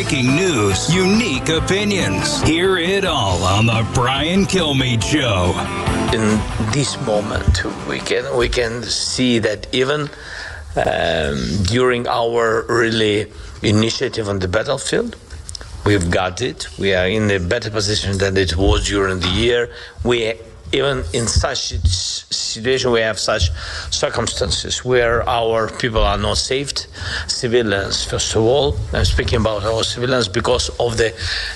breaking news, unique opinions. Hear it all on the Brian Kilmeade Show. In this moment, we can see that even during our really initiative on the battlefield, we've got it. We are in a better position than it was during the year. Even in such situation, we have such circumstances where our people are not saved. Civilians, first of all, I'm speaking about our civilians because of the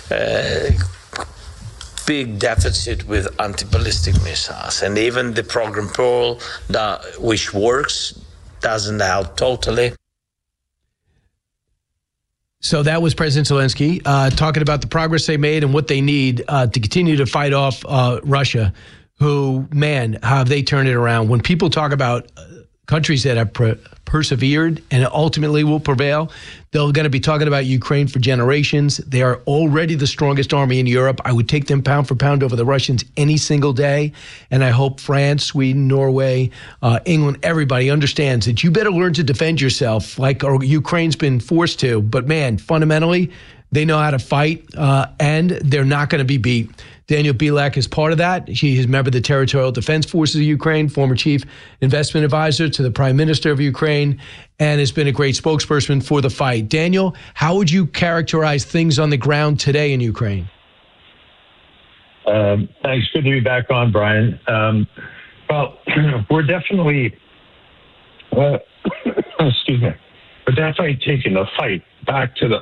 big deficit with anti-ballistic missiles. And even the program Pearl, which works, doesn't help totally. So that was President Zelensky talking about the progress they made and what they need to continue to fight off Russia, who, man, how have they turned it around. When people talk about countries that have persevered and ultimately will prevail, they're going to be talking about Ukraine for generations. They are already the strongest army in Europe. I would take them pound for pound over the Russians any single day. And I hope France, Sweden, Norway, England, everybody understands that you better learn to defend yourself like Ukraine's been forced to. But man, fundamentally, they know how to fight and they're not going to be beat. Daniel Bilak is part of that. He is a member of the Territorial Defense Forces of Ukraine, former chief investment advisor to the Prime Minister of Ukraine, and has been a great spokesperson for the fight. Daniel, how would you characterize things on the ground today in Ukraine? Thanks. Good to be back on, Brian. Well, we're definitely, excuse me, we're definitely taking the fight back to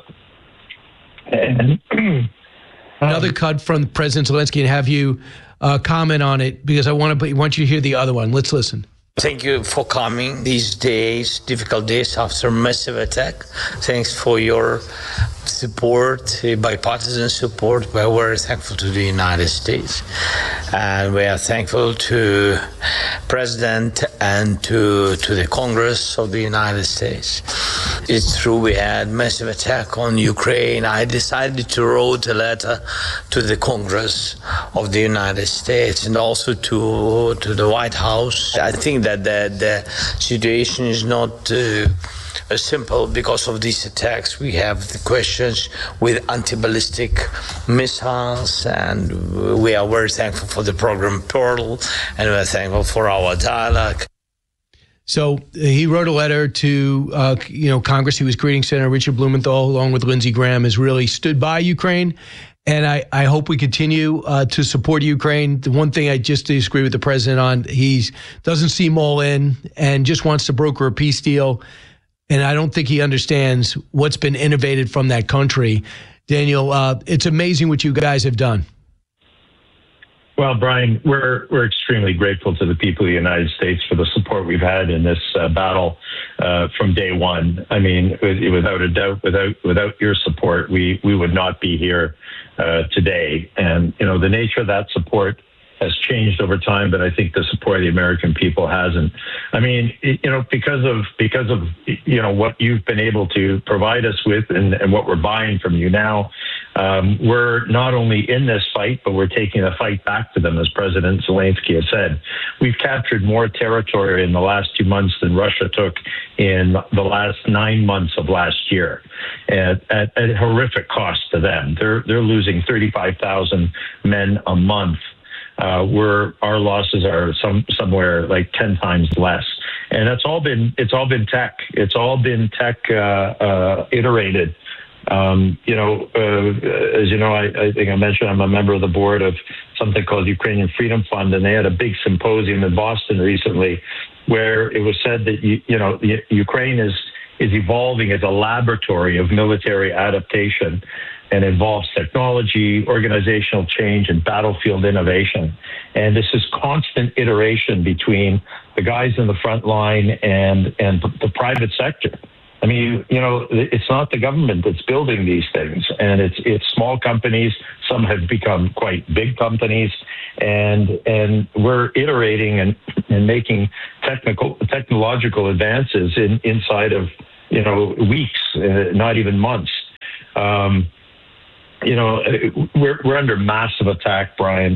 the... Another cut from President Zelensky, and have you comment on it, because I want you to hear the other one. Let's listen. Thank you for coming these days, difficult days after massive attack. Thanks for your support, bipartisan support. We're very thankful to the United States. And we are thankful to President and to the Congress of the United States. It's true we had massive attack on Ukraine. I decided to write a letter to the Congress of the United States and also to the White House. I think that the situation is not simple because of these attacks. We have the questions with anti-ballistic missiles, and we are very thankful for the program Pearl, and we are thankful for our dialogue. So he wrote a letter to Congress. He was greeting Senator Richard Blumenthal, along with Lindsey Graham, has really stood by Ukraine. And I hope we continue to support Ukraine. The one thing I just disagree with the president on, he doesn't seem all in and just wants to broker a peace deal. And I don't think he understands what's been innovated from that country. Daniel, it's amazing what you guys have done. Well, Brian, we're extremely grateful to the people of the United States for the support we've had in this battle from day one. I mean, without a doubt, without your support, we would not be here today. And the nature of that support has changed over time, but I think the support of the American people hasn't. I mean, because of what you've been able to provide us with and what we're buying from you now, we're not only in this fight, but we're taking the fight back to them, as President Zelensky has said. We've captured more territory in the last 2 months than Russia took in the last 9 months of last year, at horrific cost to them. They're losing 35,000 men a month. Where our losses are somewhere like 10 times less, and it's all been tech. It's all been tech iterated. As you know, I think I mentioned I'm a member of the board of something called Ukrainian Freedom Fund, and they had a big symposium in Boston recently, where it was said that Ukraine is evolving as a laboratory of military adaptation, and involves technology, organizational change, and battlefield innovation. And this is constant iteration between the guys in the front line and the private sector. I mean, it's not the government that's building these things, and it's small companies. Some have become quite big companies, and we're iterating and making technological advances inside of weeks, not even months. we're under massive attack, Brian.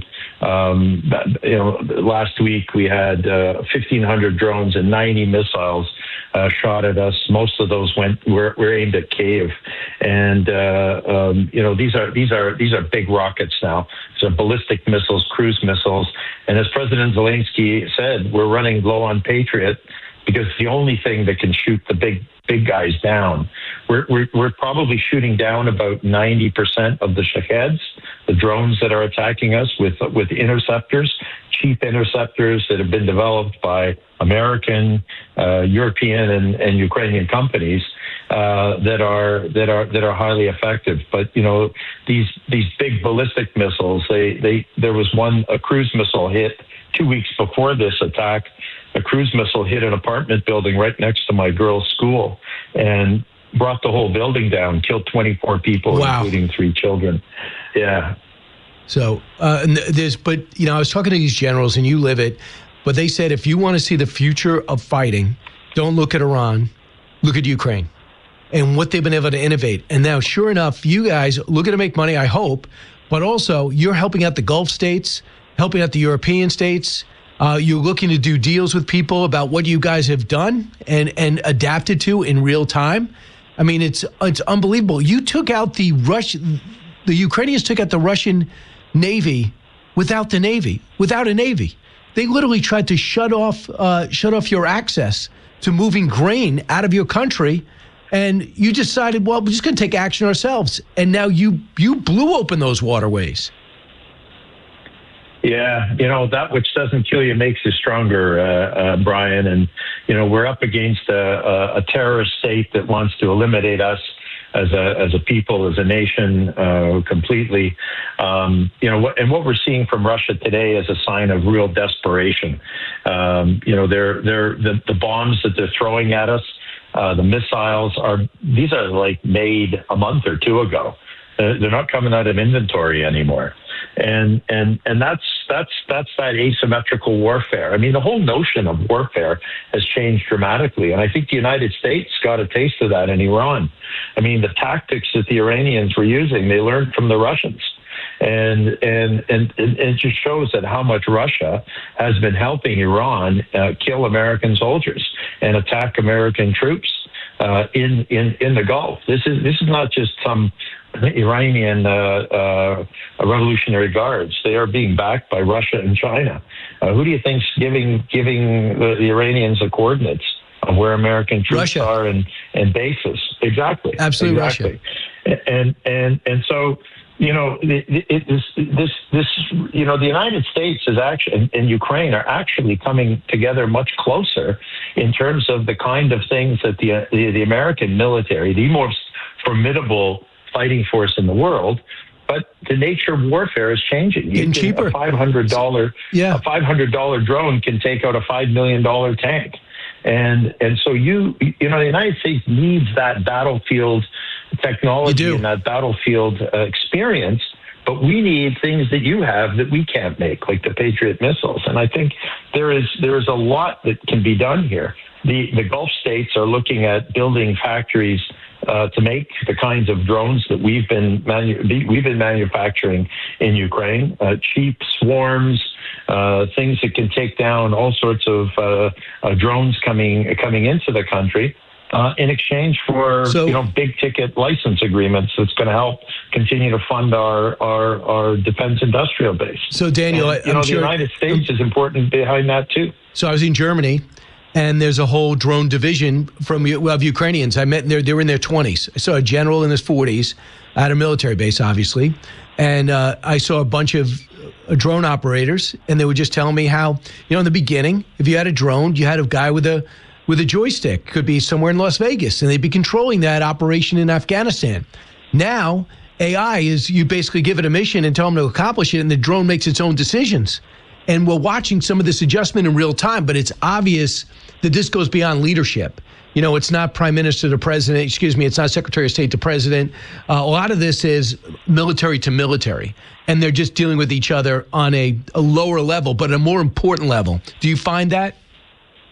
Last week we had 1,500 drones and 90 missiles shot at us. Most of those were aimed at Kyiv, and these are big rockets now. These are ballistic missiles, cruise missiles, and as President Zelensky said, we're running low on Patriot because it's the only thing that can shoot the big guys down. We're probably shooting down about 90% of the Shaheds, the drones that are attacking us with interceptors, cheap interceptors that have been developed by American, European, and Ukrainian companies that are highly effective. But these big ballistic missiles, there was a cruise missile hit 2 weeks before this attack. A cruise missile hit an apartment building right next to my girls' school and brought the whole building down, killed 24 people, wow, including 3 children. Yeah. So I was talking to these generals, and you live it, but they said if you want to see the future of fighting, don't look at Iran, look at Ukraine and what they've been able to innovate. And now, sure enough, you guys looking to make money, I hope, but also you're helping out the Gulf states, helping out the European states. You're looking to do deals with people about what you guys have done and adapted to in real time. I mean, it's unbelievable. You took out the Ukrainians took out the Russian Navy without a Navy. They literally tried to shut off your access to moving grain out of your country, and you decided, well, we're just going to take action ourselves. And now you blew open those waterways. Yeah, that which doesn't kill you makes you stronger, Brian. And, we're up against a terrorist state that wants to eliminate us as a people, as a nation, completely. And what we're seeing from Russia today is a sign of real desperation. The bombs that they're throwing at us, the missiles these are like made a month or 2 ago. They're not coming out of inventory anymore. And that's that asymmetrical warfare. I mean, the whole notion of warfare has changed dramatically. And I think the United States got a taste of that in Iran. I mean, the tactics that the Iranians were using, they learned from the Russians. And it just shows that how much Russia has been helping Iran kill American soldiers and attack American troops in the Gulf. This is not just some Iranian Revolutionary Guards. They are being backed by Russia and China. Who do you think's giving the Iranians the coordinates of where American troops are and bases? Exactly. Absolutely, exactly. Russia. And so, the United States is actually and Ukraine are actually coming together much closer in terms of the kind of things that the American military, the most formidable fighting force in the world, but the nature of warfare is changing. Getting cheaper. A $500 drone can take out a $5 million tank, and so the United States needs that battlefield technology and that battlefield experience. But we need things that you have that we can't make, like the Patriot missiles. And I think there is a lot that can be done here. The Gulf states are looking at building factories to make the kinds of drones that we've been manufacturing in Ukraine, cheap swarms, things that can take down all sorts of drones coming into the country. In exchange for big ticket license agreements that's going to help continue to fund our defense industrial base. So Daniel, the United States is important behind that too. So I was in Germany, and there's a whole drone division of Ukrainians. I met they were in their 20s. I saw a general in his 40s at a military base, obviously, and I saw a bunch of drone operators, and they were just telling me how in the beginning, if you had a drone, you had a guy with a joystick, could be somewhere in Las Vegas, and they'd be controlling that operation in Afghanistan. Now, AI is you basically give it a mission and tell them to accomplish it, and the drone makes its own decisions. And we're watching some of this adjustment in real time, but it's obvious that this goes beyond leadership. It's not prime minister to president, it's not secretary of state to president. A lot of this is military to military, and they're just dealing with each other on a lower level, but a more important level. Do you find that?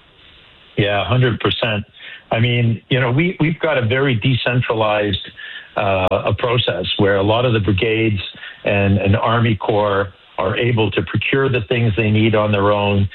Yeah, 100%. I mean, we've got a very decentralized a process where a lot of the brigades and Army Corps are able to procure the things they need on their own.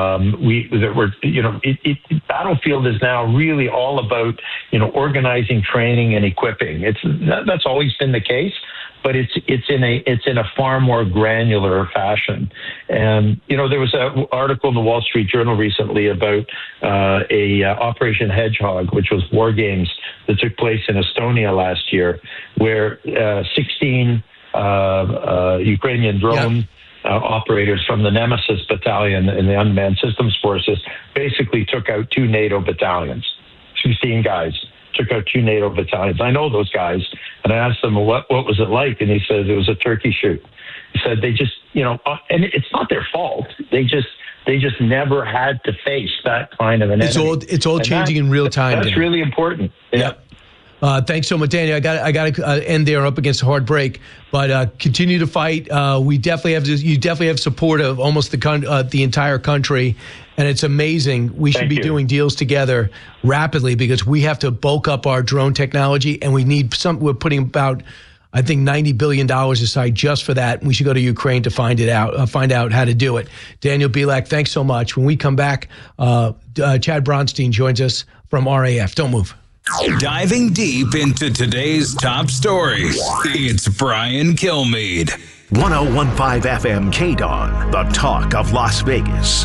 Battlefield is now really all about, organizing, training, and equipping. That's always been the case, but it's in a far more granular fashion. And there was an article in the Wall Street Journal recently about Operation Hedgehog, which was war games that took place in Estonia last year, where 16 Ukrainian drone operators from the Nemesis Battalion in the Unmanned Systems Forces basically took out 2 NATO battalions. 16 guys took out 2 NATO battalions. I know those guys, and I asked them, what was it like? And he said it was a turkey shoot. He said they just, and it's not their fault. They just never had to face that kind of an enemy. It's all changing in real time. That's really important. Yeah. Thanks so much, Daniel. I got to end there, up against a hard break, but continue to fight. You definitely have support of almost the entire country, and it's amazing. We should be doing deals together rapidly because we have to bulk up our drone technology, and we need we're putting about, I think, $90 billion aside just for that. We should go to Ukraine to find out how to do it. Daniel Bilak, thanks so much. When we come back, Chad Bronstein joins us from RAF. Don't move. Diving deep into today's top stories, it's Brian Kilmeade. 101.5 FM KDON, the talk of Las Vegas.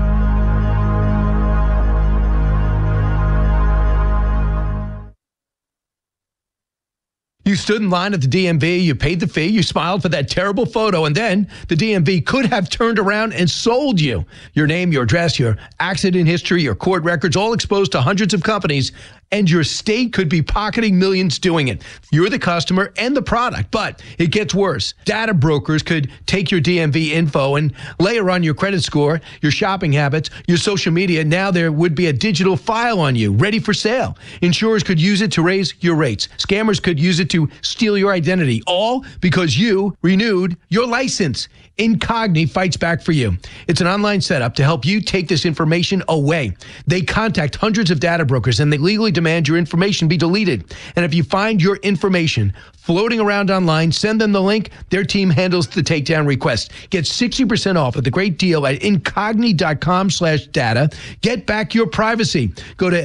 You stood in line at the DMV, you paid the fee, you smiled for that terrible photo, and then the DMV could have turned around and sold you. Your name, your address, your accident history, your court records, all exposed to hundreds of companies, and your state could be pocketing millions doing it. You're the customer and the product, but it gets worse. Data brokers could take your DMV info and layer on your credit score, your shopping habits, your social media. Now there would be a digital file on you, ready for sale. Insurers could use it to raise your rates. Scammers could use it to steal your identity, all because you renewed your license. Incogni fights back for you. It's an online setup to help you take this information away. They contact hundreds of data brokers and they legally demand your information be deleted. And if you find your information floating around online, send them the link. Their team handles the takedown request. Get 60% off with a great deal at incogni.com/data. Get back your privacy. Go to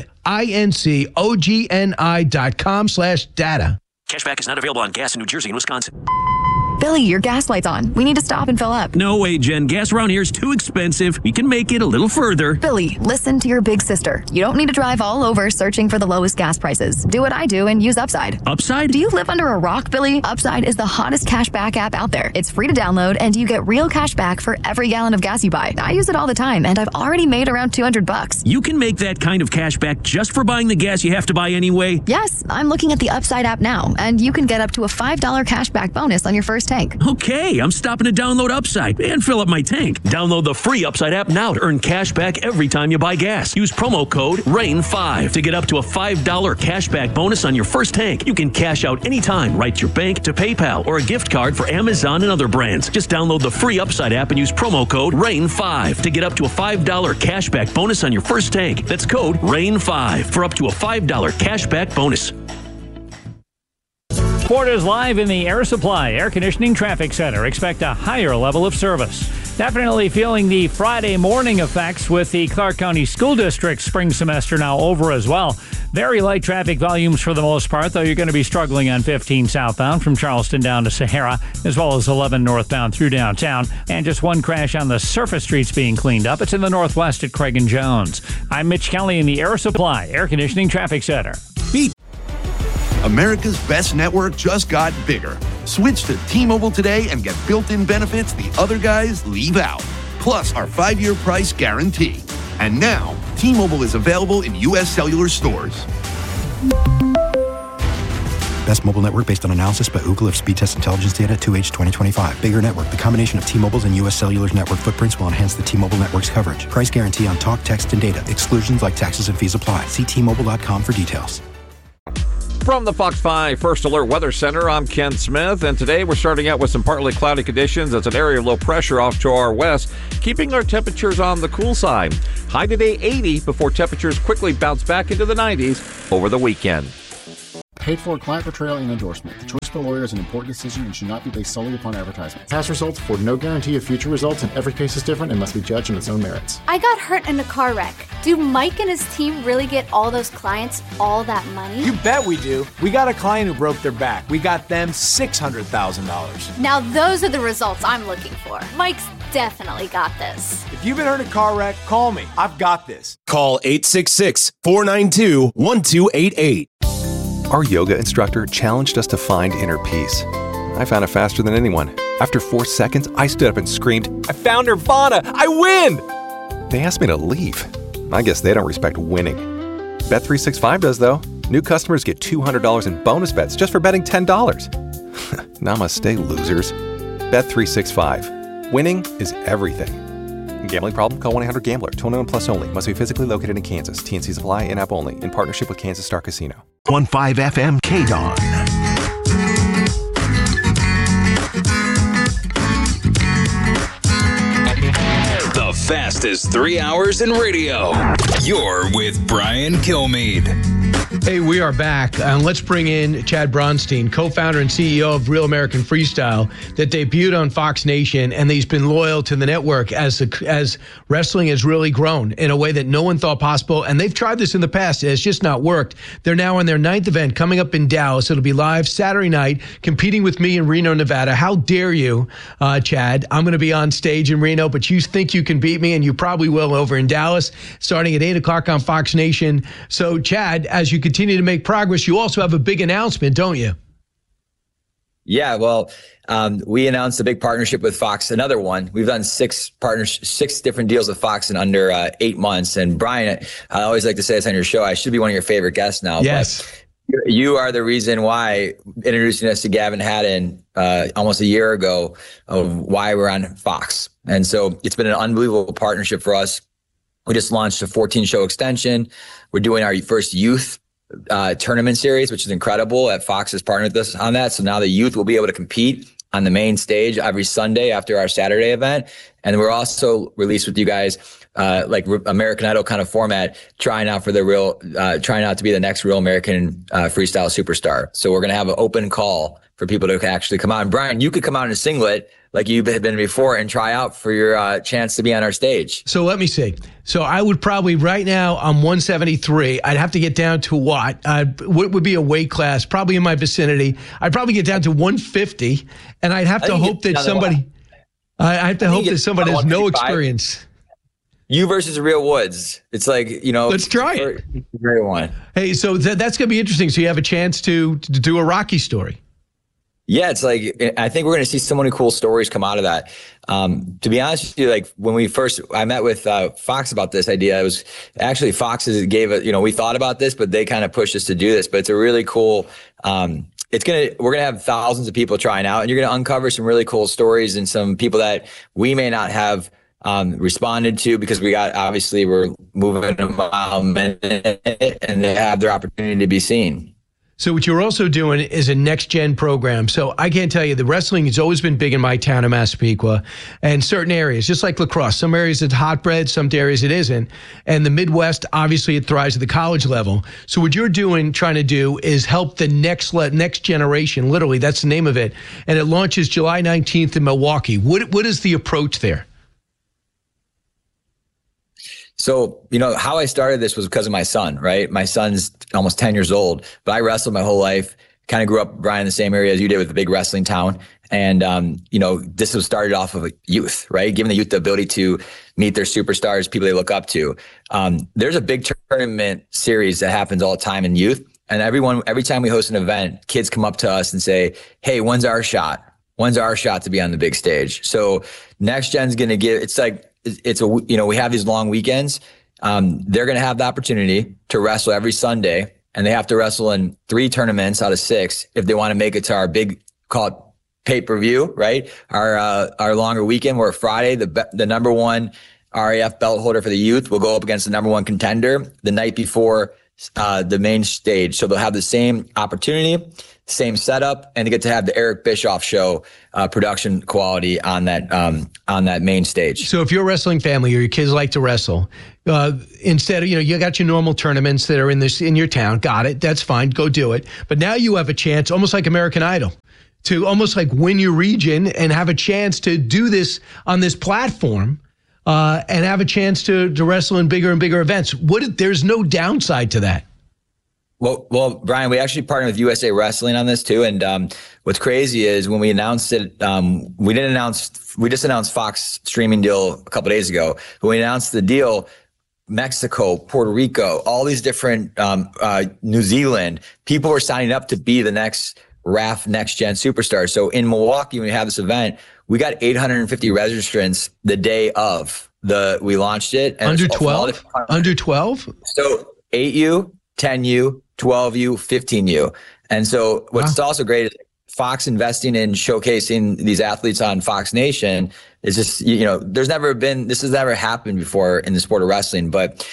incogni.com/data. Cashback is not available on gas in New Jersey and Wisconsin. Billy, your gas light's on. We need to stop and fill up. No way, Jen. Gas around here is too expensive. We can make it a little further. Billy, listen to your big sister. You don't need to drive all over searching for the lowest gas prices. Do what I do and use Upside. Upside? Do you live under a rock, Billy? Upside is the hottest cashback app out there. It's free to download, and you get real cash back for every gallon of gas you buy. I use it all the time, and I've already made around $200. You can make that kind of cash back just for buying the gas you have to buy anyway? Yes, I'm looking at the Upside app now, and you can get up to a $5 cashback bonus on your first tank. Okay, I'm stopping to download Upside and fill up my tank. Download the free Upside app now to earn cash back every time you buy gas. Use promo code RAIN5 to get up to a $5 cashback bonus on your first tank. You can cash out anytime right to your bank, to PayPal, or a gift card for Amazon and other brands. Just download the free Upside app and use promo code RAIN5 to get up to a $5 cashback bonus on your first tank. That's code RAIN5 for up to a $5 cashback bonus. Sport is live in the Air Supply Air Conditioning Traffic Center. Expect a higher level of service. Definitely feeling the Friday morning effects with the Clark County School District's spring semester now over as well. Very light traffic volumes for the most part, though you're going to be struggling on 15 southbound from Charleston down to Sahara, as well as 11 northbound through downtown. And just one crash on the surface streets being cleaned up. It's in the northwest at Craig and Jones. I'm Mitch Kelly in the Air Supply Air Conditioning Traffic Center. Beep. America's best network just got bigger. Switch to T-Mobile today and get built-in benefits the other guys leave out. Plus our 5-year price guarantee. And now, T-Mobile is available in U.S. cellular stores. Best mobile network based on analysis by Ookla of speed test intelligence data 2H 2025. Bigger network. The combination of T-Mobile's and U.S. Cellular's network footprints will enhance the T-Mobile network's coverage. Price guarantee on talk, text, and data. Exclusions like taxes and fees apply. See T-Mobile.com for details. From the Fox 5 First Alert Weather Center, I'm Ken Smith, and today we're starting out with some partly cloudy conditions as an area of low pressure off to our west, keeping our temperatures on the cool side. High today 80 before temperatures quickly bounce back into the 90s over the weekend. Paid for client portrayal and endorsement. The choice of a lawyer is an important decision and should not be based solely upon advertisement. Past results afford no guarantee of future results, and every case is different and must be judged on its own merits. I got hurt in a car wreck. Do Mike and his team really get all those clients all that money? You bet we do. We got a client who broke their back. We got them $600,000. Now those are the results I'm looking for. Mike's definitely got this. If you've been hurt in a car wreck, call me. I've got this. Call 866-492-1288. Our yoga instructor challenged us to find inner peace. I found it faster than anyone. After 4 seconds, I stood up and screamed, "I found Nirvana! I win!" They asked me to leave. I guess they don't respect winning. Bet365 does, though. New customers get $200 in bonus bets just for betting $10. Namaste, losers. Bet365. Winning is everything. Gambling problem? Call 1-800-GAMBLER. 21 plus only. Must be physically located in Kansas. T&Cs apply. In-app only. In partnership with Kansas Star Casino. 105 FM KDON. The fastest 3 hours in radio. You're with Brian Kilmeade. Hey, we are back. Let's bring in Chad Bronstein, co-founder and CEO of Real American Freestyle, that debuted on Fox Nation, and he's been loyal to the network as wrestling has really grown in a way that no one thought possible. And they've tried this in the past. It's just not worked. They're now on their 9th event coming up in Dallas. It'll be live Saturday night, competing with me in Reno, Nevada. How dare you, Chad? I'm going to be on stage in Reno, but you think you can beat me, and you probably will over in Dallas, starting at 8 o'clock on Fox Nation. So, Chad, as you continue to make progress, you also have a big announcement, don't you? Yeah, well, we announced a big partnership with Fox, another one. We've done 6 different deals with Fox in under 8 months. And Brian, I always like to say this on your show, I should be one of your favorite guests now. Yes. But you are the reason why, introducing us to Gavin Haddon almost a year ago, of why we're on Fox. And so it's been an unbelievable partnership for us. We just launched a 14-show extension. We're doing our first youth tournament series, which is incredible. At Fox has partnered with us on that. So now the youth will be able to compete on the main stage every Sunday after our Saturday event. And we're also released with you guys, like American Idol kind of format, trying out to be the next Real American Freestyle superstar. So we're going to have an open call for people to actually come out. And Brian, you could come out in a singlet like you've been before and try out for your chance to be on our stage. So let me see. So I would probably, right now, I'm 173. I'd have to get down to what? What would be a weight class? Probably in my vicinity. I'd probably get down to 150, and I'd have to hope that somebody, I have to hope that somebody has no experience. You versus Real Woods. It's like, let's try it. Great one. Hey, so that's going to be interesting. So you have a chance to do a Rocky story. Yeah, it's like, I think we're going to see so many cool stories come out of that. To be honest with you, like when I met with Fox about this idea, it was actually Fox's gave it, we thought about this, but they kind of pushed us to do this. But it's a really cool, we're going to have thousands of people trying out, and you're going to uncover some really cool stories and some people that we may not have responded to, because we're moving a mile a minute, and they have their opportunity to be seen. So what you're also doing is a next-gen program. So I can't tell you, the wrestling has always been big in my town of Massapequa, and certain areas, just like lacrosse. Some areas it's hotbed, some areas it isn't. And the Midwest, obviously, it thrives at the college level. So what you're trying to do is help the next generation, literally, that's the name of it. And it launches July 19th in Milwaukee. What is the approach there? So, how I started this was because of my son, right? My son's almost 10 years old, but I wrestled my whole life, kind of grew up, Brian, in the same area as you did, with a big wrestling town. And, this was started off of youth, right? Giving the youth the ability to meet their superstars, people they look up to. There's a big tournament series that happens all the time in youth. And every time we host an event, kids come up to us and say, hey, when's our shot? When's our shot to be on the big stage? So Next Gen's going to give, we have these long weekends. They're going to have the opportunity to wrestle every Sunday, and they have to wrestle in 3 tournaments out of 6 if they want to make it to our big, call it pay-per-view, right? Our longer weekend, where Friday, the number 1 RAF belt holder for the youth will go up against the number 1 contender the night before the main stage. So they'll have the same opportunity. same setup, and to get to have the Eric Bischoff show production quality on that main stage. So if you're a wrestling family or your kids like to wrestle, instead of, you got your normal tournaments that are in your town, got it, that's fine, go do it. But now you have a chance, almost like American Idol, to almost like win your region and have a chance to do this on this platform and have a chance to wrestle in bigger and bigger events. There's no downside to that. Well, Brian, we actually partnered with USA Wrestling on this too. And what's crazy is when we announced it, we just announced Fox streaming deal a couple of days ago. But when we announced the deal, Mexico, Puerto Rico, all these different, New Zealand, people were signing up to be the next RAF Next Gen Superstar. So in Milwaukee, when we have this event, we got 850 registrants the day of we launched it. And under 12? Under 12? So 8U, 10U, 12U, 15U. And so what's also great is Fox investing in showcasing these athletes on Fox Nation is just, this has never happened before in the sport of wrestling, but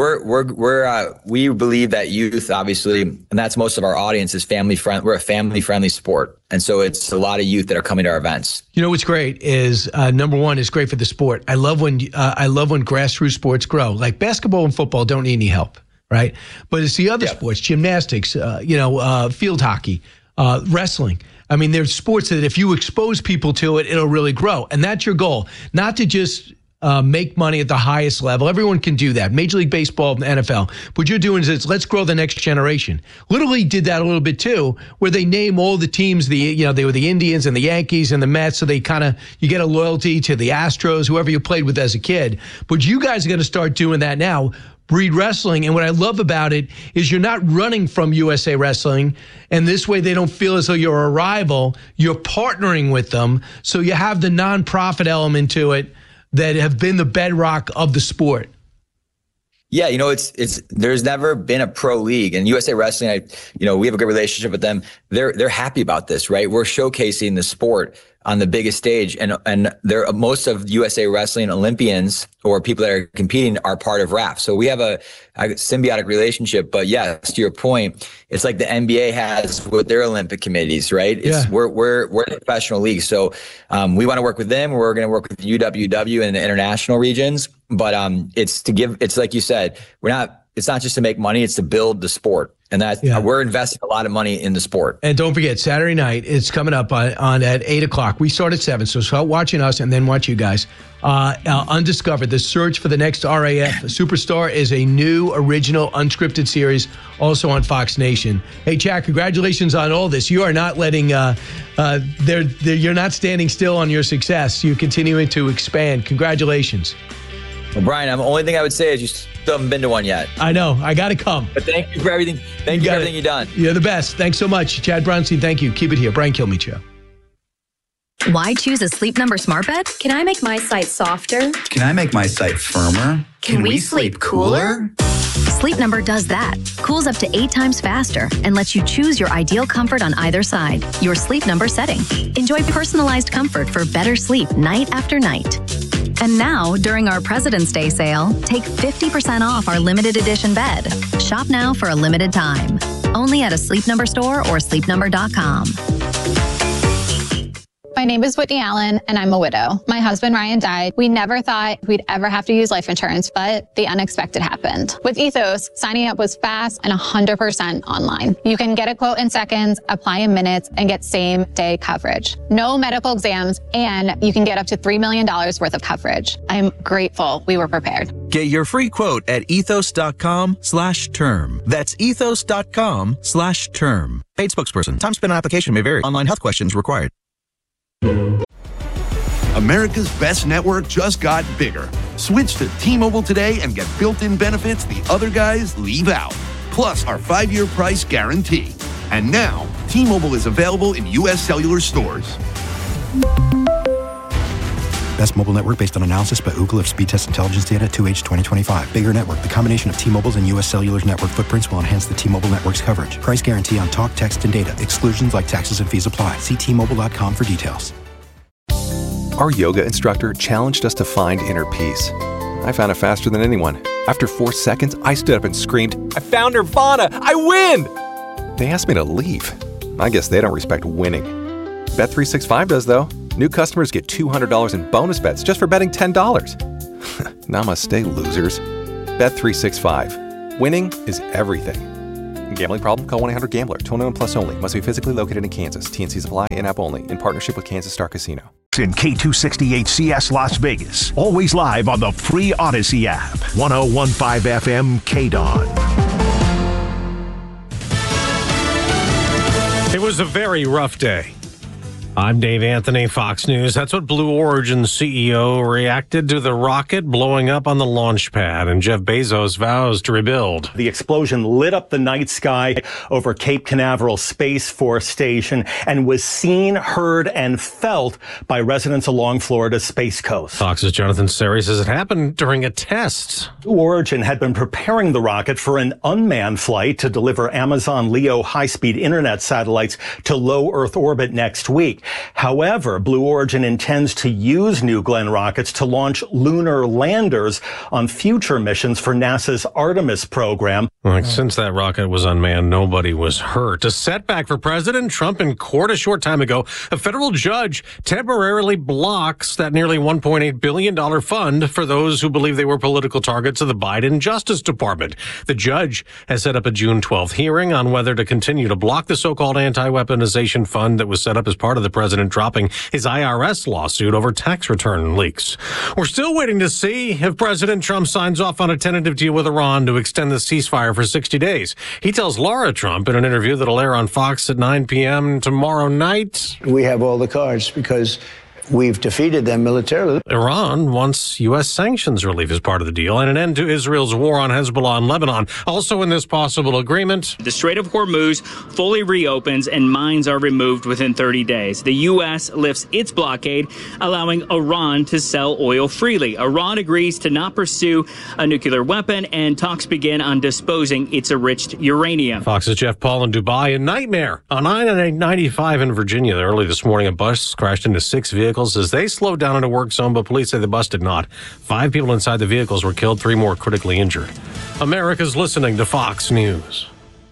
we believe that youth, obviously, and that's most of our audience, is family friendly. We're a family friendly sport. And so it's a lot of youth that are coming to our events. What's great is, number one, it's great for the sport. I love when grassroots sports grow. Like basketball and football don't need any help. Right. But it's the other sports, gymnastics, field hockey, wrestling. I mean, there's sports that if you expose people to it, it'll really grow. And that's your goal, not to just make money at the highest level. Everyone can do that. Major League Baseball and NFL. What you're doing is let's grow the next generation. Little League did that a little bit too, where they name all the teams, they were the Indians and the Yankees and the Mets. So they you get a loyalty to the Astros, whoever you played with as a kid. But you guys are going to start doing that now. Breed Wrestling. And what I love about it is you're not running from USA Wrestling, and this way they don't feel as though you're a rival. You're partnering with them, so you have the nonprofit element to it that have been the bedrock of the sport. Yeah, it's there's never been a pro league, and USA Wrestling, we have a good relationship with them. They're happy about this, right? We're showcasing the sport on the biggest stage, and most of USA Wrestling Olympians or people that are competing are part of RAF. So we have a symbiotic relationship. But yes, to your point, it's like the NBA has with their Olympic committees, right? We're a professional league, so we want to work with them. We're going to work with UWW in the international regions, but it's like you said, it's not just to make money, it's to build the sport. And we're investing a lot of money in the sport. And don't forget, Saturday night, it's coming up on at 8 o'clock. We start at 7, so start watching us and then watch you guys. Undiscovered, the search for the next RAF Superstar is a new, original, unscripted series, also on Fox Nation. Hey, Chad, congratulations on all this. You are not letting, you're not standing still on your success. You're continuing to expand. Congratulations. Well, Brian, the only thing I would say is you still haven't been to one yet. I know. I got to come. But thank you for everything. Thank you for everything you've done. You're the best. Thanks so much. Chad Bronstein, thank you. Keep it here. Brian Kilmeade Show. Why choose a Sleep Number smart bed? Can I make my site softer? Can I make my site firmer? Can we sleep cooler? Sleep Number does that. Cools up to 8 times faster and lets you choose your ideal comfort on either side. Your Sleep Number setting. Enjoy personalized comfort for better sleep night after night. And now, during our President's Day sale, take 50% off our limited edition bed. Shop now for a limited time. Only at a Sleep Number store or sleepnumber.com. My name is Whitney Allen, and I'm a widow. My husband, Ryan, died. We never thought we'd ever have to use life insurance, but the unexpected happened. With Ethos, signing up was fast and 100% online. You can get a quote in seconds, apply in minutes, and get same-day coverage. No medical exams, and you can get up to $3 million worth of coverage. I'm grateful we were prepared. Get your free quote at ethos.com/term. That's ethos.com/term. Paid spokesperson. Time spent on application may vary. Online health questions required. America's best network just got bigger. Switch to T-Mobile today and get built-in benefits the other guys leave out. Plus our 5-year price guarantee. And now, T-Mobile is available in U.S. cellular stores. Best mobile network based on analysis by Ookla of speed test intelligence data 2H 2025. Bigger network. The combination of T-Mobile's and U.S. Cellular's network footprints will enhance the T-Mobile network's coverage. Price guarantee on talk, text, and data. Exclusions like taxes and fees apply. See T-Mobile.com for details. Our yoga instructor challenged us to find inner peace. I found it faster than anyone. After 4 seconds, I stood up and screamed, "I found Nirvana! I win!" They asked me to leave. I guess they don't respect winning. Bet365 does, though. New customers get $200 in bonus bets just for betting $10. Namaste, losers. Bet365. Winning is everything. Gambling problem? Call 1-800-GAMBLER. 21 plus only. Must be physically located in Kansas. TNCs apply. In-app only. In partnership with Kansas Star Casino. In K268CS Las Vegas. Always live on the free Odyssey app. 101.5 FM KDON. It was a very rough day. I'm Dave Anthony, Fox News. That's what Blue Origin CEO reacted to the rocket blowing up on the launch pad, and Jeff Bezos vows to rebuild. The explosion lit up the night sky over Cape Canaveral Space Force Station and was seen, heard, and felt by residents along Florida's Space Coast. Fox's Jonathan Seri says it happened during a test. Blue Origin had been preparing the rocket for an unmanned flight to deliver Amazon Leo high-speed internet satellites to low Earth orbit next week. However, Blue Origin intends to use New Glenn rockets to launch lunar landers on future missions for NASA's Artemis program. Since that rocket was unmanned, nobody was hurt. A setback for President Trump in court a short time ago. A federal judge temporarily blocks that nearly $1.8 billion fund for those who believe they were political targets of the Biden Justice Department. The judge has set up a June 12th hearing on whether to continue to block the so-called anti-weaponization fund that was set up as part of the president dropping his IRS lawsuit over tax return leaks. We're still waiting to see if President Trump signs off on a tentative deal with Iran to extend the ceasefire for 60 days. He tells Laura Trump in an interview that'll air on Fox at 9 p.m. tomorrow night. We have all the cards because we've defeated them militarily. Iran wants U.S. sanctions relief as part of the deal and an end to Israel's war on Hezbollah and Lebanon. Also in this possible agreement, the Strait of Hormuz fully reopens and mines are removed within 30 days. The U.S. lifts its blockade, allowing Iran to sell oil freely. Iran agrees to not pursue a nuclear weapon, and talks begin on disposing its enriched uranium. Fox's Jeff Paul in Dubai. A nightmare on I-95 in Virginia. Early this morning, a bus crashed into 6 vehicles as they slowed down in a work zone, but police say the bus did not. 5 people inside the vehicles were killed, 3 more critically injured. America's listening to Fox News.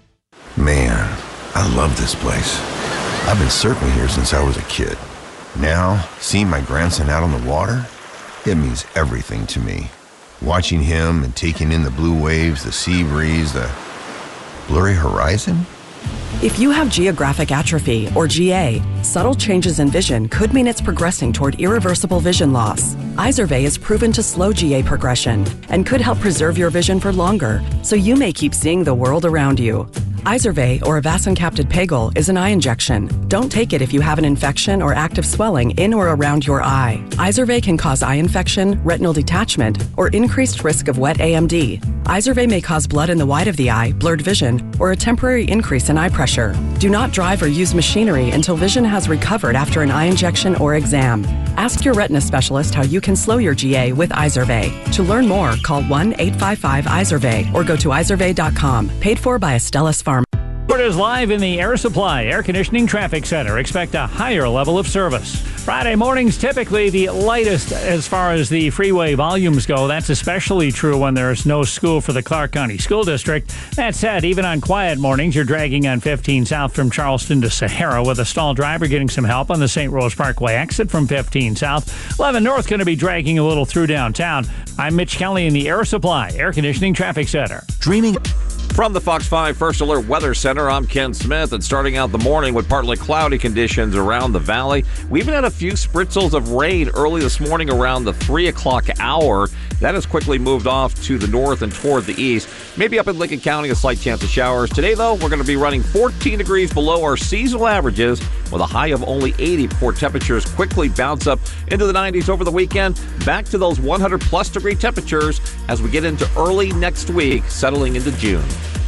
Man, I love this place. I've been surfing here since I was a kid. Now, seeing my grandson out on the water, it means everything to me. Watching him and taking in the blue waves, the sea breeze, the blurry horizon. If you have geographic atrophy, or GA, subtle changes in vision could mean it's progressing toward irreversible vision loss. Izervay is proven to slow GA progression and could help preserve your vision for longer, so you may keep seeing the world around you. Izervay, or avacincaptad pegol, is an eye injection. Don't take it if you have an infection or active swelling in or around your eye. Izervay can cause eye infection, retinal detachment, or increased risk of wet AMD. Izervay may cause blood in the white of the eye, blurred vision, or a temporary increase in eye pressure. Do not drive or use machinery until vision has recovered after an eye injection or exam. Ask your retina specialist how you can slow your GA with Izervay. To learn more, call 1-855-IZERVAY or go to izervay.com. Paid for by Astellas Pharma. It is live in the Air Supply Air Conditioning Traffic Center. Expect a higher level of service. Friday mornings typically the lightest as far as the freeway volumes go. That's especially true when there's no school for the Clark County School District. That said, even on quiet mornings, you're dragging on 15 south from Charleston to Sahara with a stalled driver getting some help on the St. Rose Parkway exit from 15 south. 11 north going to be dragging a little through downtown. I'm Mitch Kelly in the Air Supply Air Conditioning Traffic Center. Dreaming. From the Fox 5 First Alert Weather Center, I'm Ken Smith, and starting out the morning with partly cloudy conditions around the valley. We even had a few spritzels of rain early this morning around the 3 o'clock hour. That has quickly moved off to the north and toward the east. Maybe up in Lincoln County, a slight chance of showers. Today, though, we're going to be running 14 degrees below our seasonal averages with a high of only 80 before temperatures quickly bounce up into the 90s over the weekend. Back to those 100-plus degree temperatures as we get into early next week, settling into June.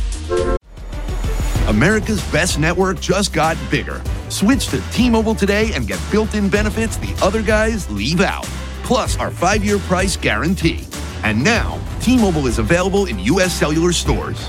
America's best network just got bigger. Switch to T-Mobile today and get built-in benefits the other guys leave out. Plus our 5-year price guarantee. And now, T-Mobile is available in U.S. cellular stores.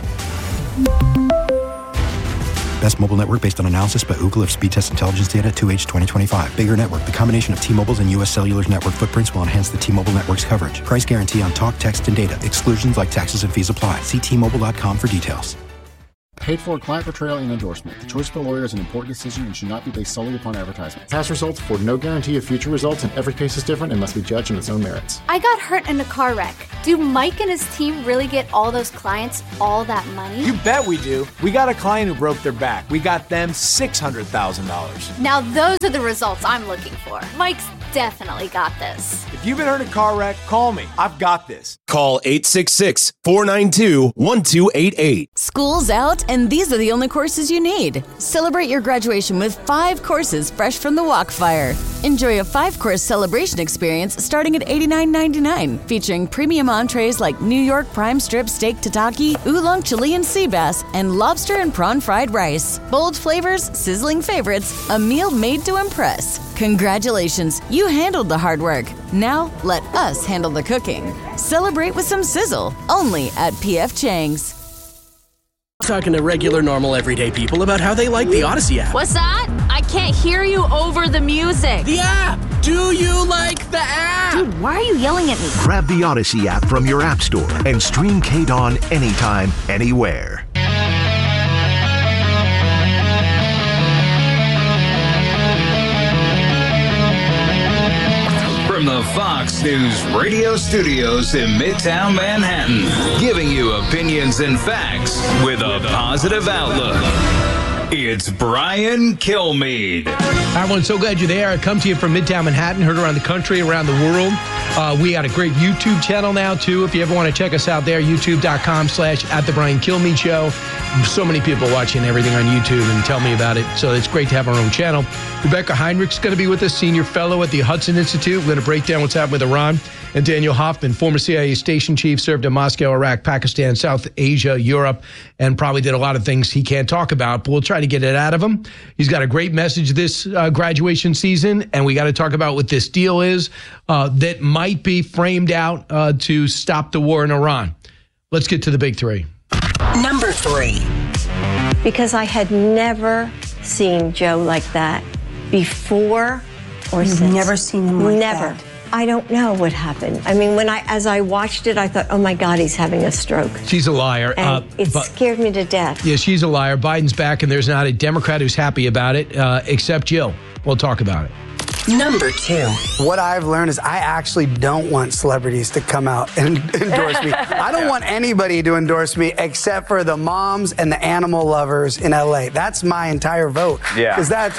Best mobile network based on analysis by Ookla of speed test intelligence data 2H 2025. Bigger network. The combination of T-Mobile's and U.S. Cellular's network footprints will enhance the T-Mobile network's coverage. Price guarantee on talk, text, and data. Exclusions like taxes and fees apply. See T-Mobile.com for details. paid for client portrayal and endorsement. The choice of a lawyer is an important decision and should not be based solely upon advertisement. Past results afford no guarantee of future results, and every case is different and must be judged on its own merits. I got hurt in a car wreck. Do Mike and his team really get all those clients all that money? You bet we do. We got a client who broke their back. We got them $600,000. Now those are the results I'm looking for. Mike's definitely got this. If you've been hurt in a car wreck, call me. I've got this. Call 866-492-1288. School's out, and these are the only courses you need. Celebrate your graduation with 5 courses fresh from the Walkfire. Enjoy a 5-course celebration experience starting at $89.99, featuring premium entrees like New York prime strip steak tataki, oolong Chilean sea bass, and lobster and prawn fried rice. Bold flavors, sizzling favorites, a meal made to impress. Congratulations, you handled the hard work. Now let us handle the cooking. Celebrate with some sizzle, only at P.F. Chang's. Talking to regular, normal, everyday people about how they like the Odyssey app. What's that? I can't hear you over the music. The app! Do you like the app? Dude, why are you yelling at me? Grab the Odyssey app from your app store and stream KDAWN anytime, anywhere. From the Fox News radio studios in Midtown Manhattan, giving you opinions and facts with a positive outlook. It's Brian Kilmeade. Hi, everyone. So glad you're there. I come to you from Midtown Manhattan, heard around the country, around the world. We got a great YouTube channel now, too. If you ever want to check us out there, youtube.com/@TheBrianKilmeade So many people watching everything on YouTube and tell me about it. So it's great to have our own channel. Rebecca Heinrich's going to be with us, senior fellow at the Hudson Institute. We're going to break down what's happening with Iran. And Daniel Hoffman, former CIA station chief, served in Moscow, Iraq, Pakistan, South Asia, Europe, and probably did a lot of things he can't talk about, but we'll try to get it out of him. He's got a great message this graduation season, and we got to talk about what this deal is that might be framed out to stop the war in Iran. Let's get to the big three. Number 3. Because I had never seen Joe like that before or You've since. never seen him like Never. that? I don't know what happened. I mean, as I watched it, I thought, oh my God, he's having a stroke. She's a liar. And it scared me to death. Yeah, she's a liar. Biden's back, and there's not a Democrat who's happy about it, except Jill. We'll talk about it. Number 2. What I've learned is I actually don't want celebrities to come out and endorse me. I don't want anybody to endorse me except for the moms and the animal lovers in LA. That's my entire vote. Yeah. Because that's,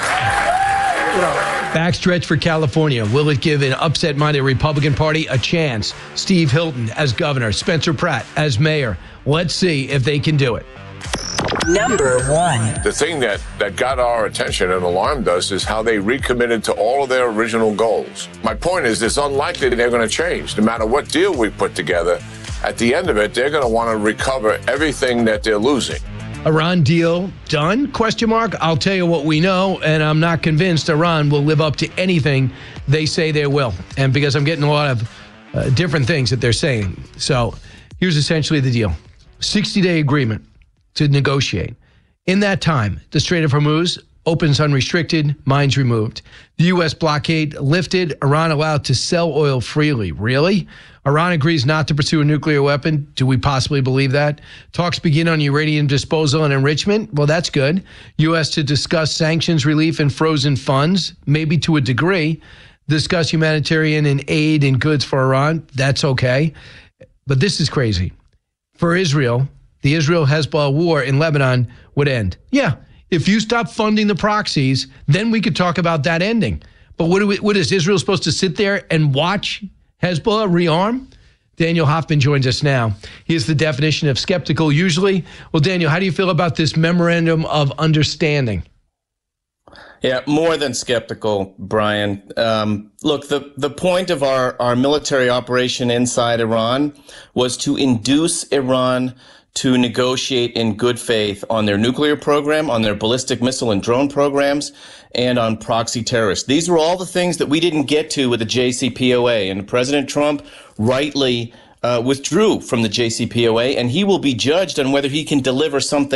Backstretch for California. Will it give an upset-minded Republican Party a chance? Steve Hilton as governor, Spencer Pratt as mayor. Let's see if they can do it. Number 1. The thing that got our attention and alarmed us is how they recommitted to all of their original goals. My point is, it's unlikely they're going to change. No matter what deal we put together, at the end of it, they're going to want to recover everything that they're losing. Iran deal done? Question mark. I'll tell you what we know, and I'm not convinced Iran will live up to anything they say they will. And because I'm getting a lot of different things that they're saying. So here's essentially the deal. 60-day agreement to negotiate. In that time, the Strait of Hormuz opens unrestricted, mines removed. The U.S. blockade lifted, Iran allowed to sell oil freely. Really? Iran agrees not to pursue a nuclear weapon. Do we possibly believe that? Talks begin on uranium disposal and enrichment. Well, that's good. U.S. to discuss sanctions relief and frozen funds, maybe to a degree. Discuss humanitarian and aid and goods for Iran. That's okay. But this is crazy. For Israel, the Israel-Hezbollah war in Lebanon would end. Yeah, if you stop funding the proxies, then we could talk about that ending. But what is Israel supposed to sit there and watch Hezbollah rearm? Daniel Hoffman joins us now. He is the definition of skeptical usually. Well, Daniel, how do you feel about this memorandum of understanding? Yeah, more than skeptical, Brian. Look, the point of our military operation inside Iran was to induce Iran to negotiate in good faith on their nuclear program, on their ballistic missile and drone programs, and on proxy terrorists. These were all the things that we didn't get to with the JCPOA, and President Trump rightly withdrew from the JCPOA, and he will be judged on whether he can deliver something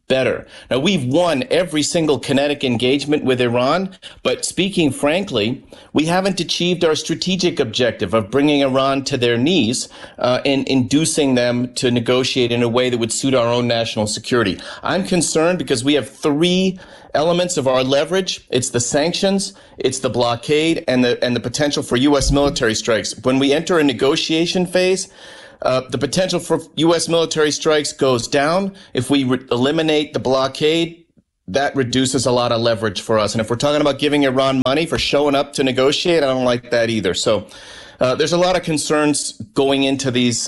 better. Now, we've won every single kinetic engagement with Iran, but speaking frankly, we haven't achieved our strategic objective of bringing Iran to their knees and inducing them to negotiate in a way that would suit our own national security. I'm concerned because we have three elements of our leverage. It's the sanctions, it's the blockade, and the potential for U.S. military strikes. When we enter a negotiation phase, the potential for U.S. military strikes goes down. If we eliminate the blockade, that reduces a lot of leverage for us. And if we're talking about giving Iran money for showing up to negotiate, I don't like that either. So there's a lot of concerns going into this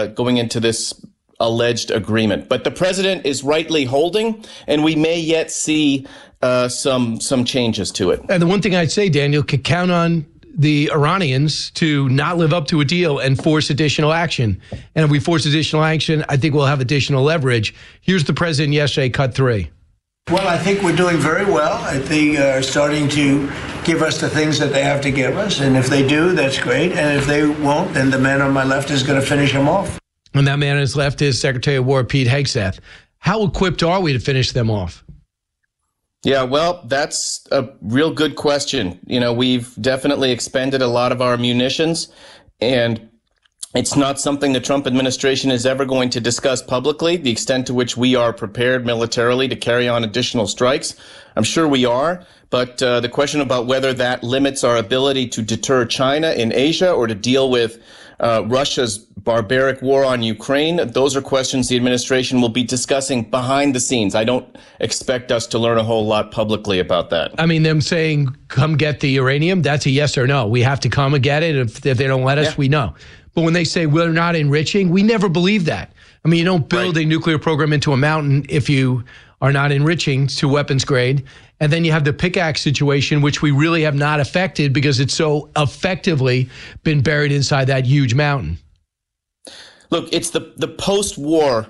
alleged agreement. But the president is rightly holding, and we may yet see some changes to it. And the one thing I'd say, Daniel, could count on the Iranians to not live up to a deal and force additional action. And if we force additional action, I think we'll have additional leverage. Here's the president yesterday, cut 3. Well, I think we're doing very well. I think are starting to give us the things that they have to give us. And if they do, that's great. And if they won't, then the man on my left is going to finish them off. And that man on his left is Secretary of War Pete Hegseth. How equipped are we to finish them off? Yeah, well, that's a real good question. You know, we've definitely expended a lot of our munitions, and it's not something the Trump administration is ever going to discuss publicly, the extent to which we are prepared militarily to carry on additional strikes. I'm sure we are, but the question about whether that limits our ability to deter China in Asia or to deal with Russia's barbaric war on Ukraine, those are questions the administration will be discussing behind the scenes. I don't expect us to learn a whole lot publicly about that. I mean, them saying, come get the uranium, that's a yes or no. We have to come and get it. If they don't let us, we know. But when they say we're not enriching, we never believe that. I mean, you don't build a nuclear program into a mountain if you are not enriching to weapons grade. And then you have the pickaxe situation, which we really have not affected because it's so effectively been buried inside that huge mountain. Look, it's the post-war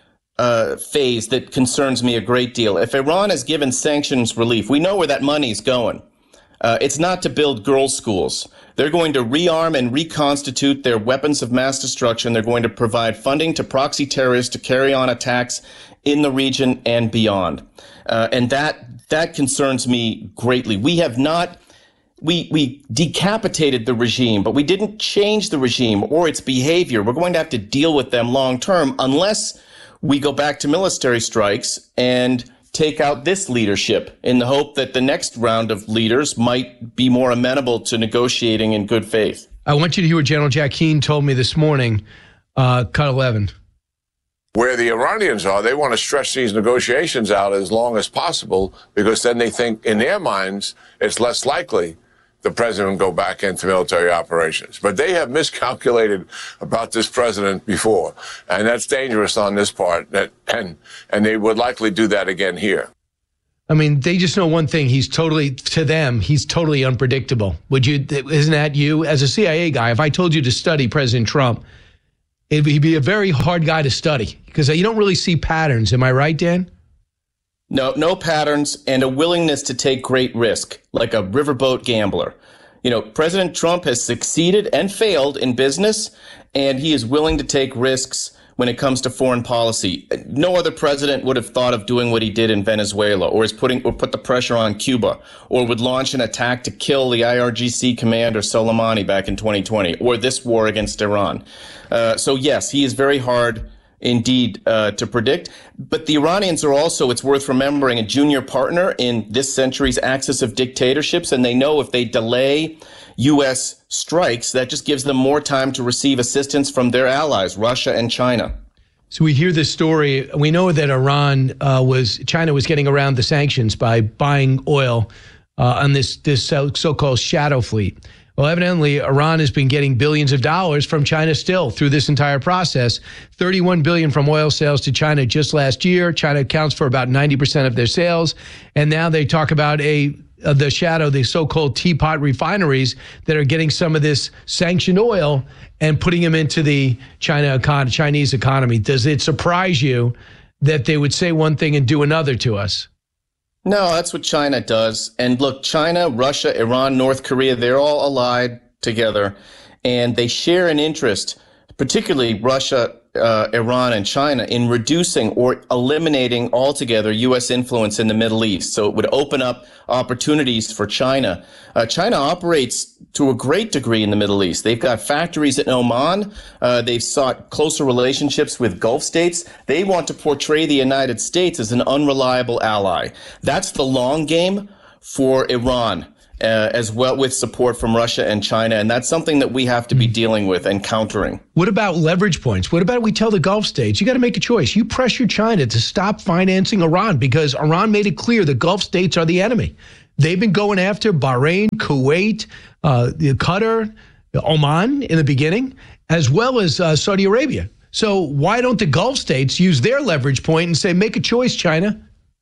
phase that concerns me a great deal. If Iran has given sanctions relief, we know where that money's going. It's not to build girls' schools. They're going to rearm and reconstitute their weapons of mass destruction. They're going to provide funding to proxy terrorists to carry on attacks in the region and beyond. And that concerns me greatly. We have not, we decapitated the regime, but we didn't change the regime or its behavior. We're going to have to deal with them long term unless we go back to military strikes and take out this leadership in the hope that the next round of leaders might be more amenable to negotiating in good faith. I want you to hear what General Jack Keane told me this morning, cut 11. Where the Iranians are, they want to stretch these negotiations out as long as possible because then they think in their minds it's less likely the president will go back into military operations. But they have miscalculated about this president before, and that's dangerous on this part, and they would likely do that again here. I mean, they just know one thing. He's totally unpredictable. Isn't that you? As a CIA guy, if I told you to study President Trump, he'd be a very hard guy to study because you don't really see patterns. Am I right, Dan? No patterns and a willingness to take great risk, like a riverboat gambler. You know, President Trump has succeeded and failed in business, and he is willing to take risks when it comes to foreign policy. No other president would have thought of doing what he did in Venezuela, or put the pressure on Cuba, or would launch an attack to kill the IRGC commander Soleimani back in 2020, or this war against Iran. So yes, he is very hard indeed to predict. But the Iranians are also, it's worth remembering, a junior partner in this century's axis of dictatorships, and they know if they delay U.S. strikes, that just gives them more time to receive assistance from their allies, Russia and China. So we hear this story. We know that China was getting around the sanctions by buying oil on this so-called shadow fleet. Well, evidently, Iran has been getting billions of dollars from China still through this entire process. $31 billion from oil sales to China just last year. China accounts for about 90% of their sales. And now they talk about the so-called teapot refineries that are getting some of this sanctioned oil and putting them into the Chinese economy. Does it surprise you that they would say one thing and do another to us? No, that's what China does. And look, China, Russia, Iran, North Korea, they're all allied together, and they share an interest, particularly Russia Iran and China in reducing or eliminating altogether U.S. influence in the Middle East. So it would open up opportunities for China. China operates to a great degree in the Middle East. They've got factories in Oman. They've sought closer relationships with Gulf states. They want to portray the United States as an unreliable ally. That's the long game for Iran. As well, with support from Russia and China. And that's something that we have to be dealing with and countering. What about leverage points? What about we tell the Gulf states, you got to make a choice. You pressure China to stop financing Iran because Iran made it clear the Gulf states are the enemy. They've been going after Bahrain, Kuwait, Qatar, Oman in the beginning, as well as Saudi Arabia. So why don't the Gulf states use their leverage point and say, make a choice, China?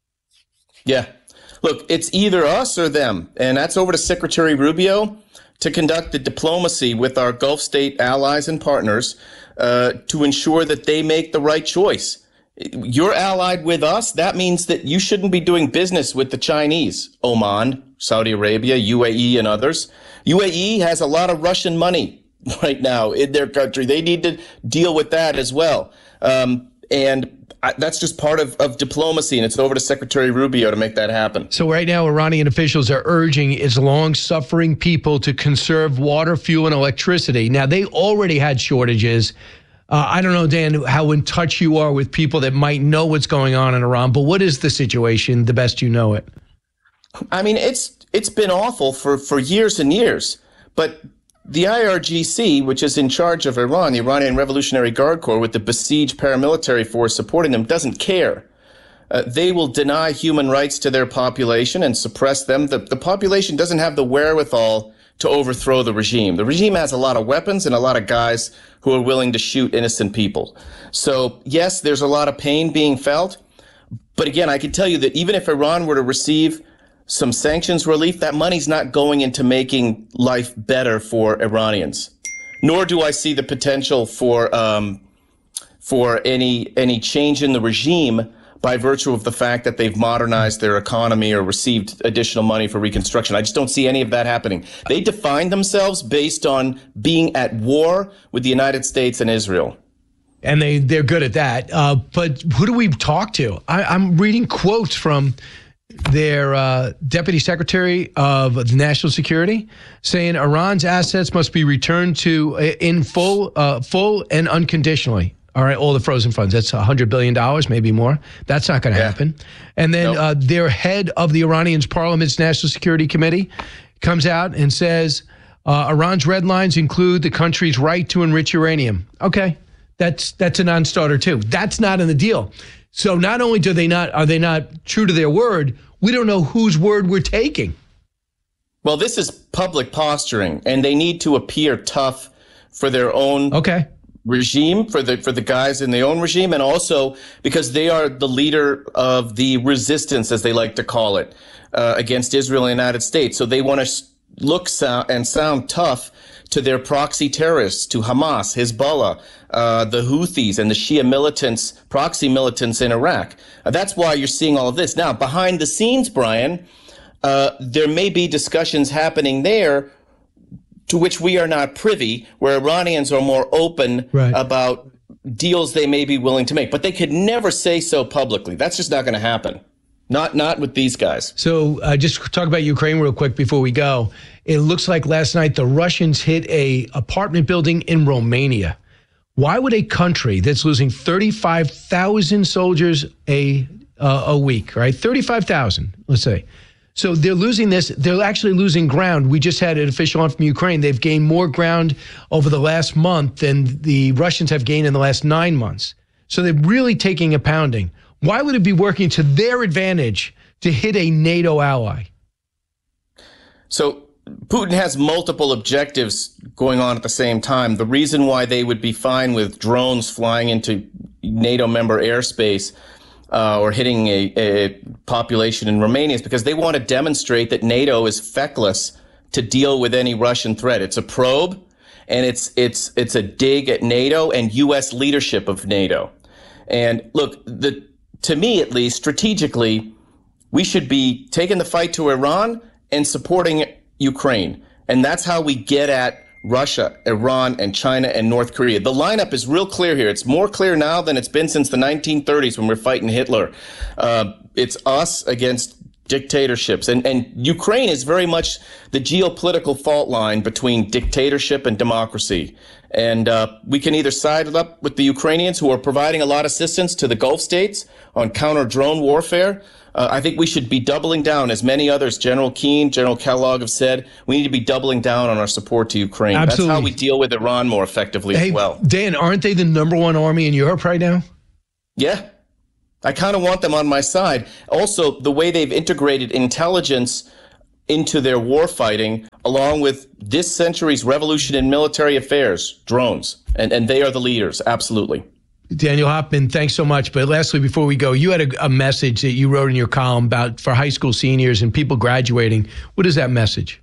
Yeah. Look, it's either us or them, and that's over to Secretary Rubio to conduct the diplomacy with our Gulf state allies and partners to ensure that they make the right choice. You're allied with us. That means that you shouldn't be doing business with the Chinese, Oman, Saudi Arabia, UAE, and others. UAE has a lot of Russian money right now in their country. They need to deal with that as well. And that's just part of diplomacy, and it's over to Secretary Rubio to make that happen. So right now, Iranian officials are urging its long-suffering people to conserve water, fuel, and electricity. Now, they already had shortages. I don't know, Dan, how in touch you are with people that might know what's going on in Iran, but what is the situation, the best you know it? I mean, it's been awful for years and years, but the IRGC, which is in charge of Iran, the Iranian Revolutionary Guard Corps, with the besieged paramilitary force supporting them, doesn't care. They will deny human rights to their population and suppress them. The population doesn't have the wherewithal to overthrow the regime. The regime has a lot of weapons and a lot of guys who are willing to shoot innocent people. So, yes, there's a lot of pain being felt. But again, I can tell you that even if Iran were to receive some sanctions relief, that money's not going into making life better for Iranians. Nor do I see the potential for any change in the regime by virtue of the fact that they've modernized their economy or received additional money for reconstruction. I just don't see any of that happening. They define themselves based on being at war with the United States and Israel. And they're good at that. But who do we talk to? I'm reading quotes from their deputy secretary of national security saying Iran's assets must be returned to in full and unconditionally. All right, all the frozen funds. That's $100 billion, maybe more. That's not going to happen. And then their head of the Iranian's parliament's National Security Committee comes out and says Iran's red lines include the country's right to enrich uranium. Okay, that's a non-starter too. That's not in the deal. So not only are they not true to their word, we don't know whose word we're taking. Well, this is public posturing, and they need to appear tough for their own regime, for the guys in their own regime, and also because they are the leader of the resistance, as they like to call it, against Israel and the United States. So they want to look and sound tough to their proxy terrorists, to Hamas, Hezbollah, the Houthis, and the Shia militants, proxy militants in Iraq. That's why you're seeing all of this. Now, behind the scenes, Brian, there may be discussions happening there to which we are not privy, where Iranians are more open about deals they may be willing to make. But they could never say so publicly. That's just not going to happen. Not with these guys. So just talk about Ukraine real quick before we go. It looks like last night the Russians hit a apartment building in Romania. Why would a country that's losing 35,000 soldiers a week, right? 35,000, let's say. So they're losing this. They're actually losing ground. We just had an official on from Ukraine. They've gained more ground over the last month than the Russians have gained in the last 9 months. So they're really taking a pounding. Why would it be working to their advantage to hit a NATO ally? So Putin has multiple objectives going on at the same time. The reason why they would be fine with drones flying into NATO member airspace or hitting a population in Romania is because they want to demonstrate that NATO is feckless to deal with any Russian threat. It's a probe, and it's a dig at NATO and U.S. leadership of NATO. And look, to me at least, strategically, we should be taking the fight to Iran and supporting Ukraine. And that's how we get at Russia, Iran, and China and North Korea. The lineup is real clear here. It's more clear now than it's been since the 1930s when we're fighting Hitler. It's us against dictatorships. And Ukraine is very much the geopolitical fault line between dictatorship and democracy. And we can either side up with the Ukrainians, who are providing a lot of assistance to the Gulf states on counter-drone warfare. I think we should be doubling down, as many others, General Keane, General Kellogg have said, we need to be doubling down on our support to Ukraine. Absolutely. That's how we deal with Iran more effectively as well. Dan, aren't they the number one army in Europe right now? Yeah. I kind of want them on my side. Also, the way they've integrated intelligence into their war fighting, along with this century's revolution in military affairs, drones. And they are the leaders, absolutely. Daniel Hoffman, thanks so much. But lastly, before we go, you had a message that you wrote in your column for high school seniors and people graduating. What is that message?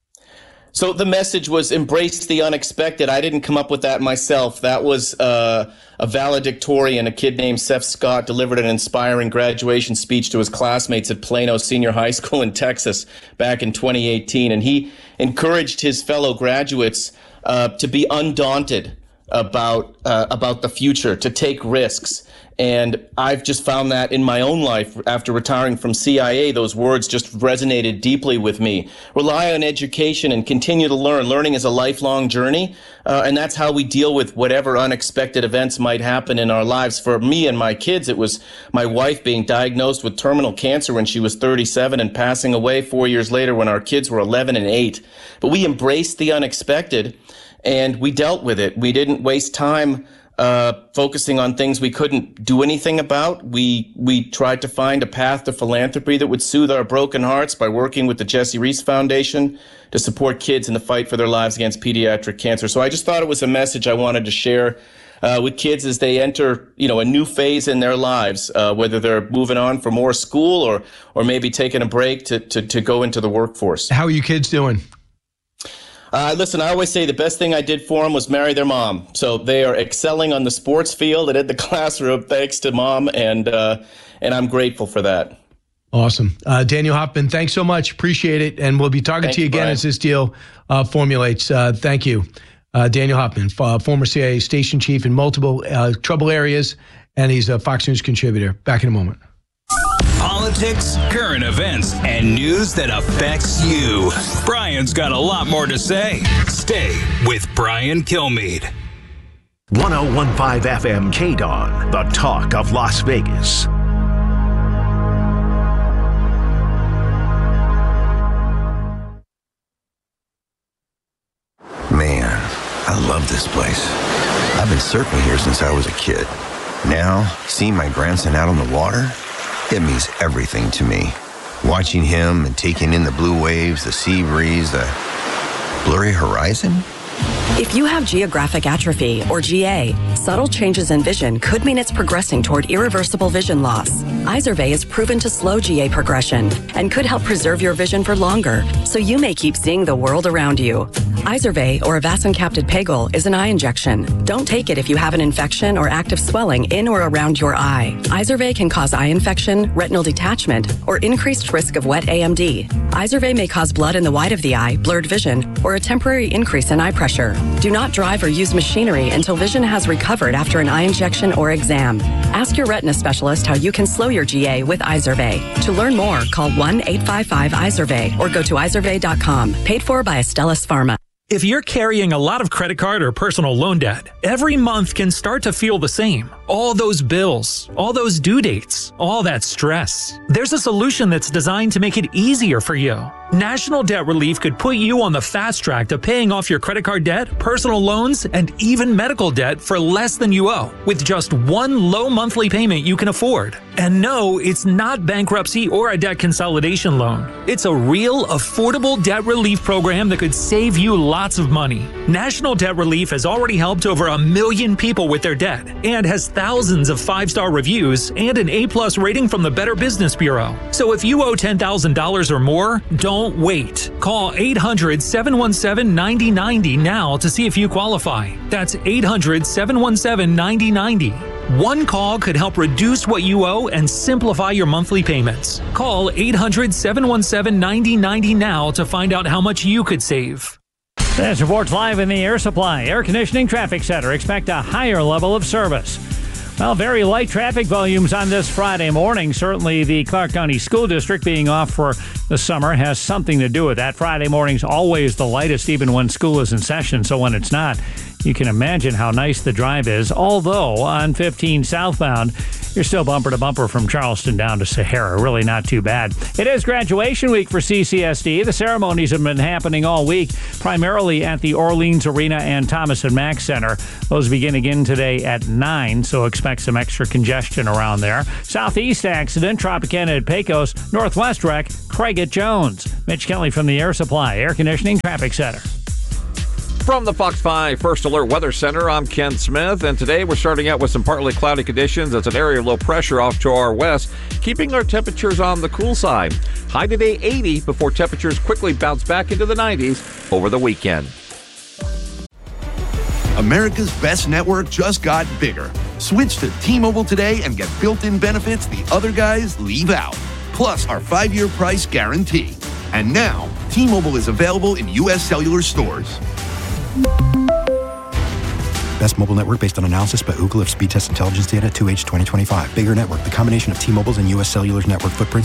So the message was embrace the unexpected. I didn't come up with that myself. That was a valedictorian, a kid named Seth Scott, delivered an inspiring graduation speech to his classmates at Plano Senior High School in Texas back in 2018. And he encouraged his fellow graduates to be undaunted about the future, to take risks. And I've just found that in my own life after retiring from CIA, those words just resonated deeply with me. Rely on education and continue to learn. Learning is a lifelong journey, and that's how we deal with whatever unexpected events might happen in our lives. For me and my kids, it was my wife being diagnosed with terminal cancer when she was 37 and passing away 4 years later when our kids were 11 and 8. But we embraced the unexpected, and we dealt with it. We didn't waste time focusing on things we couldn't do anything about. We tried to find a path to philanthropy that would soothe our broken hearts by working with the Jesse Reese Foundation to support kids in the fight for their lives against pediatric cancer. So I just thought it was a message I wanted to share with kids as they enter, a new phase in their lives, whether they're moving on for more school or maybe taking a break to go into the workforce. How are you kids doing? Listen, I always say the best thing I did for them was marry their mom. So they are excelling on the sports field and in the classroom, thanks to mom, and I'm grateful for that. Awesome. Daniel Hoffman, thanks so much. Appreciate it. And we'll be talking to you again, Brian, as this deal formulates. Thank you. Daniel Hoffman, former CIA station chief in multiple trouble areas, and he's a Fox News contributor. Back in a moment. Politics, current events, and news that affects you. Brian's got a lot more to say. Stay with Brian Kilmeade. 101.5 FM KDON, the talk of Las Vegas. Man, I love this place. I've been surfing here since I was a kid. Now, seeing my grandson out on the water, it means everything to me. Watching him and taking in the blue waves, the sea breeze, the blurry horizon. If you have geographic atrophy, or GA, subtle changes in vision could mean it's progressing toward irreversible vision loss. Izervay is proven to slow GA progression and could help preserve your vision for longer, so you may keep seeing the world around you. Izervay, or avacincaptad pegol, is an eye injection. Don't take it if you have an infection or active swelling in or around your eye. Izervay can cause eye infection, retinal detachment, or increased risk of wet AMD. Izervay may cause blood in the white of the eye, blurred vision, or a temporary increase in eye pressure. Do not drive or use machinery until vision has recovered after an eye injection or exam. Ask your retina specialist how you can slow your GA with Izervay. To learn more, call 1-855-IZERVAY or go to izervay.com. Paid for by Astellas Pharma. If you're carrying a lot of credit card or personal loan debt, every month can start to feel the same. All those bills, all those due dates, all that stress. There's a solution that's designed to make it easier for you. National Debt Relief could put you on the fast track to paying off your credit card debt, personal loans, and even medical debt for less than you owe, with just one low monthly payment you can afford. And no, it's not bankruptcy or a debt consolidation loan. It's a real, affordable debt relief program that could save you lots of money. National Debt Relief has already helped over 1 million people with their debt and has thousands of 5-star reviews and an A+ rating from the Better Business Bureau. So if you owe $10,000 or more, don't wait. Call 800-717-9090 now to see if you qualify. That's 800-717-9090. One call could help reduce what you owe and simplify your monthly payments. Call 800-717-9090 now to find out how much you could save. This report's live in the Air Supply Air Conditioning Traffic Center. Expect a higher level of service. Well, very light traffic volumes on this Friday morning. Certainly the Clark County School District being off for the summer has something to do with that. Friday morning's always the lightest, even when school is in session. So when it's not, you can imagine how nice the drive is. Although on 15 southbound, you're still bumper to bumper from Charleston down to Sahara. Really not too bad. It is graduation week for CCSD. The ceremonies have been happening all week, primarily at the Orleans Arena and Thomas and Mack Center. Those begin again today at 9, so expect some extra congestion around there. Southeast accident, Tropicana at Pecos. Northwest wreck, Craig at Jones. Mitch Kelly from the Air Supply Air Conditioning Traffic Center. From the Fox 5 First Alert Weather Center, I'm Ken Smith, and today we're starting out with some partly cloudy conditions as an area of low pressure off to our west, keeping our temperatures on the cool side. High today 80 before temperatures quickly bounce back into the 90s over the weekend. America's best network just got bigger. Switch to T-Mobile today and get built-in benefits the other guys leave out. Plus our 5-year price guarantee. And now, T-Mobile is available in U.S. cellular stores. Best mobile network based on analysis by Ookla of Speedtest Intelligence data 2H 2025. Bigger network. The combination of T-Mobile's and U.S. Cellular's network footprints